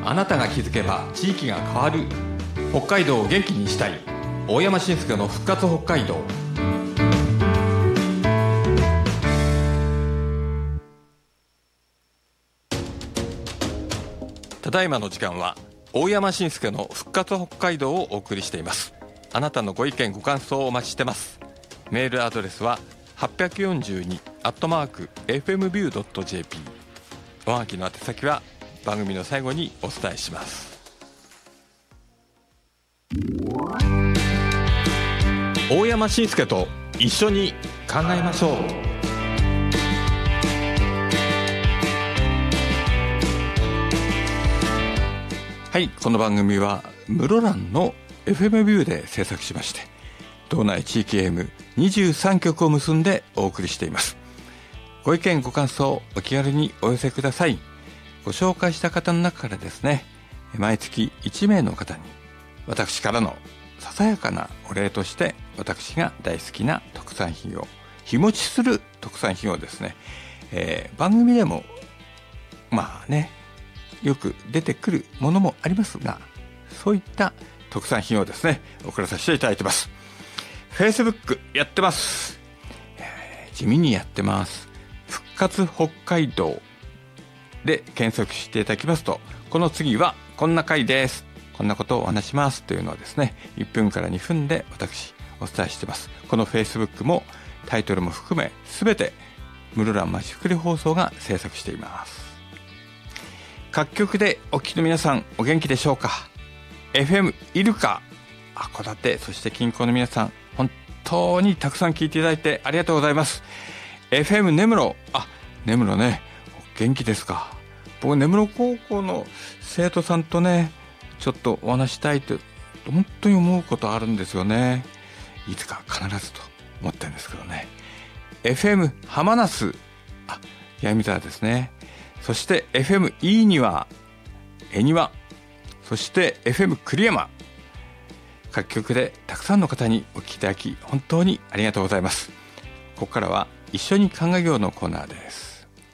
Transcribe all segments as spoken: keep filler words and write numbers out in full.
あなたが気づけば地域が変わる。北海道を元気にしたい。大山伸介の復活北海道。ただいまの時間は大山伸介の復活北海道をお送りしています。あなたのご意見ご感想をお待ちしてます。メールアドレスははちよんにアットマークエフエムビュードットジェーピー。 おはがきの宛先は番組の最後にお伝えします。大山伸介と一緒に考えましょう。はい、この番組は室蘭の エフエム ビューで制作しまして、道内地域 エーエムにじゅうさん 局を結んでお送りしています。ご意見ご感想お気軽にお寄せください。ご紹介した方の中からですね、毎月いち名の方に私からのささやかなお礼として、私が大好きな特産品を、日持ちする特産品をですね、えー、番組でもまあねよく出てくるものもありますが、そういった特産品をですね送らさせていただいてます。 Facebook やってます、えー、地味にやってます。復活北海道で検索していただきますと、この次はこんな回です、こんなことをお話しますというのをですね、いっぷんからにふんで私お伝えしています。この Facebook もタイトルも含め全て室蘭まちふくり放送が制作しています。各局でお聞きの皆さんお元気でしょうか。 エフエム いるか、函館、そして近郊の皆さん、本当にたくさん聞いていただいてありがとうございます。 エフエム 根室、あ、根室ね、元気ですか。僕根室高校の生徒さんとねちょっとお話したいと本当に思うことあるんですよね。いつか必ずと思ってるんですけどね。 エフエム 浜那須、あ、八重見沢ですね。そして エフエム いいにわ、恵庭、そして エフエム 栗山、各局でたくさんの方にお聞きいただき本当にありがとうございます。ここからは一緒に考えようのコーナーです。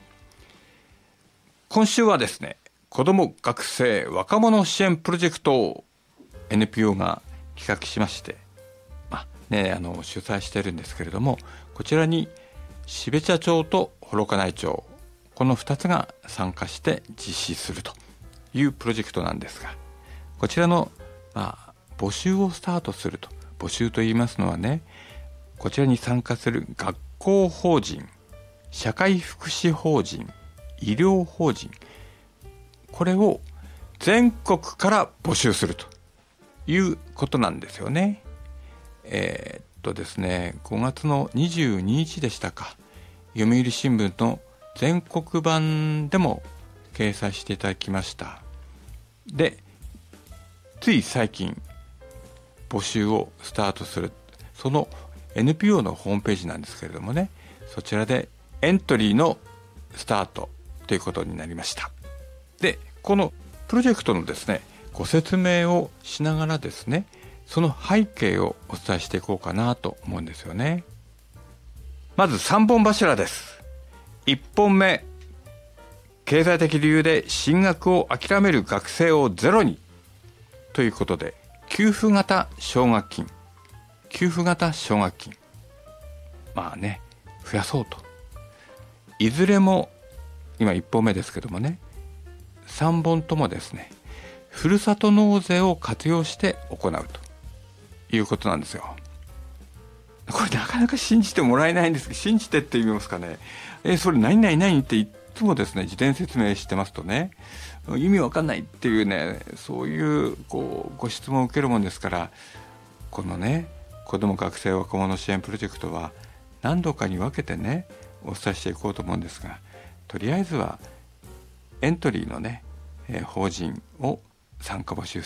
今週はですね、子ども学生若者支援プロジェクトを エヌピーオー が企画しまして、まあね、あの主催しているんですけれども、こちらに標茶町と幌加内町、このふたつが参加して実施するというプロジェクトなんですが、こちらの、まあ、募集をスタートすると。募集といいますのはね、こちらに参加する学校法人、社会福祉法人、医療法人、これを全国から募集するということなんですよね。えー、っとですねごがつのにじゅうににちでしたか、読売新聞の全国版でも掲載していただきました。で、つい最近募集をスタートする、その エヌピーオー のホームページなんですけれどもね、そちらでエントリーのスタートということになりました。で、このプロジェクトのですねご説明をしながらですね、その背景をお伝えしていこうかなと思うんですよね。まずさんぼん柱です。いっぽんめ、経済的理由で進学を諦める学生をゼロにということで、給付型奨学金、給付型奨学金、まあね増やそうと。いずれも今いっぽんめですけどもね、さんぼんともですねふるさと納税を活用して行うということなんですよ。これなかなか信じてもらえないんですけど、信じてって言いますかね、えそれ何々何っていつもですね事前説明してますとね、意味わかんないっていうね、そういうこうご質問を受けるもんですから、このね子ども学生若者支援プロジェクトは何度かに分けてねお伝えしていこうと思うんですが、とりあえずはエントリーのね、えー、法人を参加募集